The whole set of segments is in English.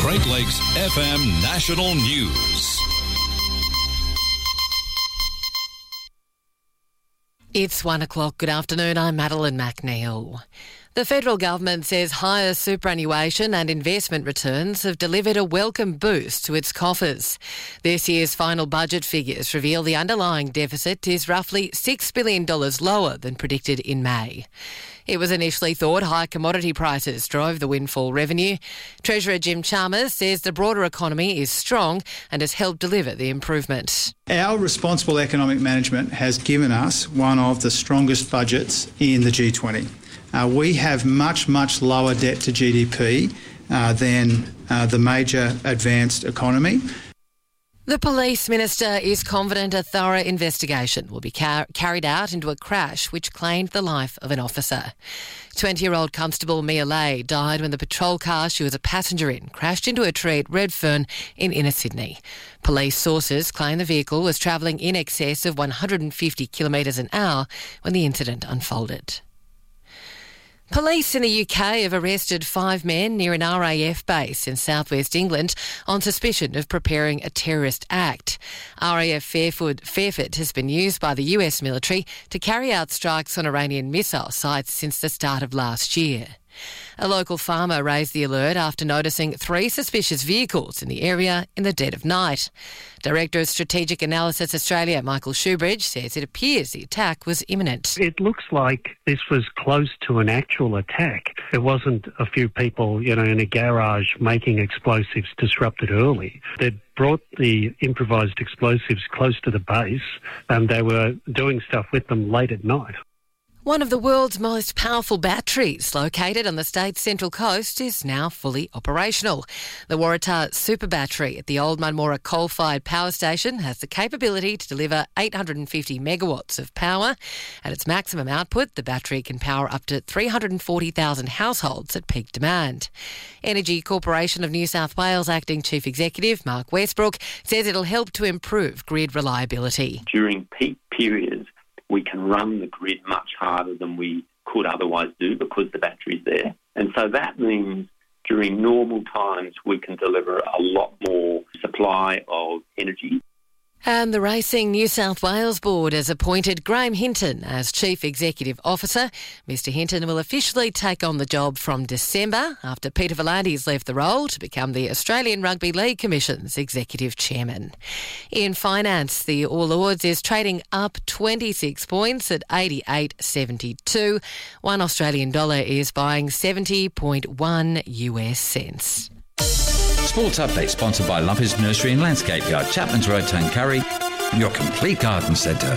Great Lakes FM National News. It's 1 o'clock. Good afternoon. I'm Madeline McNeil. The federal government says higher superannuation and investment returns have delivered a welcome boost to its coffers. This year's final budget figures reveal the underlying deficit is roughly $6 billion lower than predicted in May. It was initially thought high commodity prices drove the windfall revenue. Treasurer Jim Chalmers says the broader economy is strong and has helped deliver the improvement. Our responsible economic management has given us one of the strongest budgets in the G20. We have much lower debt to GDP than the major advanced economy. The Police Minister is confident a thorough investigation will be carried out into a crash which claimed the life of an officer. 20-year-old Constable Mia Lay died when the patrol car she was a passenger in crashed into a tree at Redfern in inner Sydney. Police sources claim the vehicle was travelling in excess of 150 kilometres an hour when the incident unfolded. Police in the UK have arrested 5 men near an RAF base in southwest England on suspicion of preparing a terrorist act. RAF Fairford has been used by the US military to carry out strikes on Iranian missile sites since the start of last year. A local farmer raised the alert after noticing 3 suspicious vehicles in the area in the dead of night. Director of Strategic Analysis Australia, Michael Shoebridge, says it appears the attack was imminent. It looks like this was close to an actual attack. It wasn't a few people, in a garage making explosives disrupted early. They'd brought the improvised explosives close to the base and they were doing stuff with them late at night. One of the world's most powerful batteries, located on the state's central coast, is now fully operational. The Waratah Super Battery at the Old Munmorah coal-fired power station has the capability to deliver 850 megawatts of power. At its maximum output, the battery can power up to 340,000 households at peak demand. Energy Corporation of New South Wales Acting Chief Executive Mark Westbrook says it'll help to improve grid reliability. During peak periods, we can run the grid much harder than we could otherwise do because the battery's there. And so that means during normal times we can deliver a lot more supply of energy. And the Racing New South Wales Board has appointed Graham Hinton as Chief Executive Officer. Mr Hinton will officially take on the job from December after Peter V'landys left the role to become the Australian Rugby League Commission's Executive Chairman. In finance, the All Ords is trading up 26 points at 88.72. One Australian dollar is buying 70.1 US cents. Sports Update sponsored by Lumpers Nursery and Landscape Yard, Chapman's Road, Tuncurry, your complete garden centre.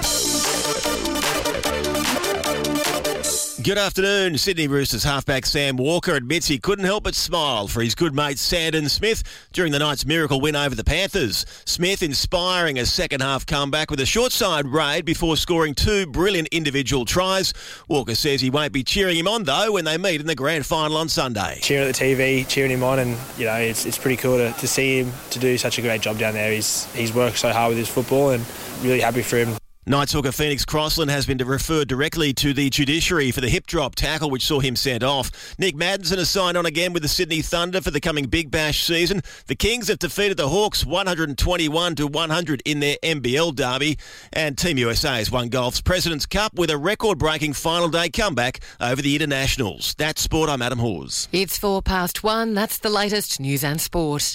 Good afternoon. Sydney Roosters halfback Sam Walker admits he couldn't help but smile for his good mate Sandon Smith during the night's miracle win over the Panthers. Smith inspiring a second-half comeback with a short-side raid before scoring 2 brilliant individual tries. Walker says he won't be cheering him on, though, when they meet in the grand final on Sunday. Cheering at the TV, cheering him on, and, it's pretty cool to see him to do such a great job down there. He's worked so hard with his football and really happy for him. Knights hooker Phoenix Crossland has been referred directly to the judiciary for the hip drop tackle which saw him sent off. Nick Maddinson has signed on again with the Sydney Thunder for the coming Big Bash season. The Kings have defeated the Hawks 121-100 in their NBL derby. And Team USA has won golf's President's Cup with a record-breaking final day comeback over the Internationals. That's Sport. I'm Adam Hawes. It's 1:04. That's the latest news and sport.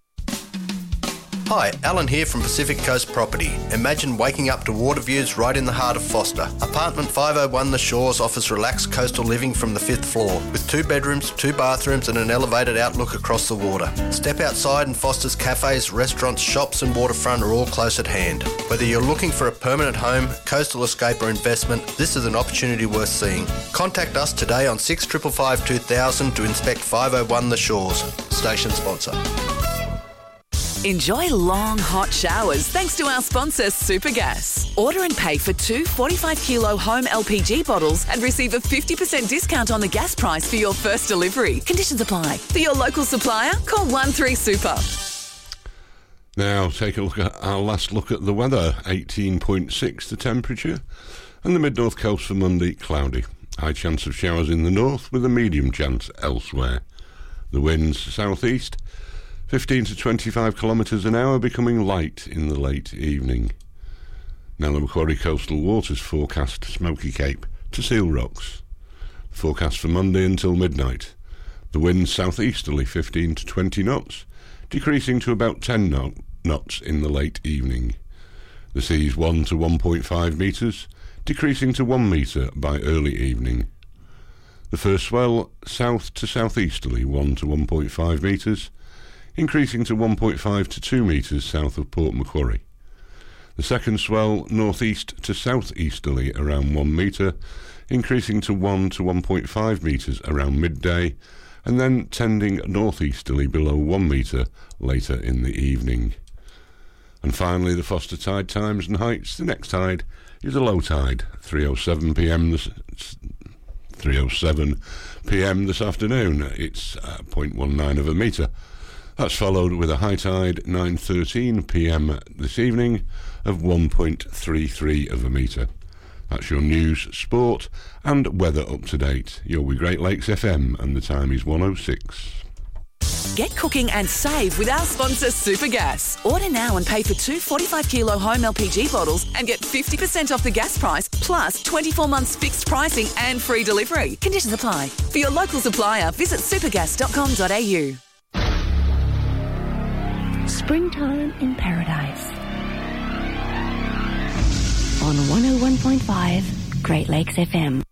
Hi, Alan here from Pacific Coast Property. Imagine waking up to water views right in the heart of Foster. Apartment 501 The Shores offers relaxed coastal living from the 5th floor, with 2 bedrooms, 2 bathrooms and an elevated outlook across the water. Step outside and Foster's cafes, restaurants, shops and waterfront are all close at hand. Whether you're looking for a permanent home, coastal escape or investment, this is an opportunity worth seeing. Contact us today on 6555 2000 to inspect 501 The Shores. Station sponsor. Enjoy long, hot showers thanks to our sponsor, Supergas. Order and pay for 2 45-kilo home LPG bottles and receive a 50% discount on the gas price for your first delivery. Conditions apply. For your local supplier, call 13Super. Now, take a look at our last look at the weather. 18.6 the temperature. And the mid-north coast for Monday, cloudy. High chance of showers in the north with a medium chance elsewhere. The winds southeast, 15 to 25 kilometres an hour, becoming light in the late evening. Now the Macquarie Coastal Waters forecast Smoky Cape to Seal Rocks. Forecast for Monday until midnight. The wind southeasterly 15 to 20 knots, decreasing to about 10 knots in the late evening. The seas 1 to 1.5 metres, decreasing to 1 metre by early evening. The first swell south to southeasterly 1 to 1.5 metres, increasing to 1.5 to 2 metres south of Port Macquarie. The second swell northeast to southeasterly around 1 metre, increasing to 1 to 1.5 metres around midday, and then tending northeasterly below 1 metre later in the evening. And finally, the Foster tide times and heights. The next tide is a low tide, 3:07 p.m. this afternoon. It's 0.19 of a metre. That's followed with a high tide, 9:13 p.m. this evening, of 1.33 of a metre. That's your news, sport and weather up to date. You're with Great Lakes FM and the time is 1:06. Get cooking and save with our sponsor Supergas. Order now and pay for 2 45-kilo home LPG bottles and get 50% off the gas price, plus 24 months fixed pricing and free delivery. Conditions apply. For your local supplier, visit supergas.com.au. Springtime in Paradise. On 101.5 Great Lakes FM.